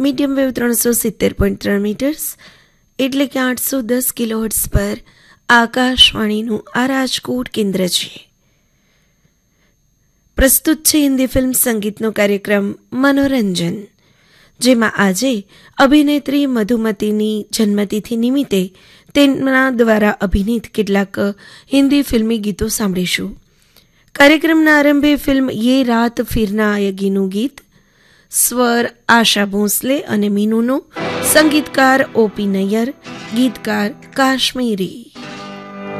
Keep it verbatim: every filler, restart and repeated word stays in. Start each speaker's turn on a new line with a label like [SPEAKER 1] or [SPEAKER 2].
[SPEAKER 1] Medium wave ત્રણસો સિત્તેર point ત્રણ મીટર્સ એટલે કે આઠસો દસ કિલોહર્ટ્ઝ પર આકાશવાણીનું આ રાજકોટ કેન્દ્ર છે. પ્રસ્તુત છે હિન્દી ફિલ્મ સંગીતનો કાર્યક્રમ મનોરંજન, જેમાં આજે અભિનેત્રી મધુમતીની જન્મતિથિ નિમિત્તે તેમના દ્વારા અભિનીત કેટલાક હિન્દી ફિલ્મી ગીતો સાંભળીશું. કાર્યક્રમના આરંભે ફિલ્મ યે રાત ફિર ના આયેગીનું ગીત, સ્વર આશા ભોંસલે અને મીનુનો, સંગીતકાર ઓપી નૈયર, ગીતકાર કાશ્મીરી.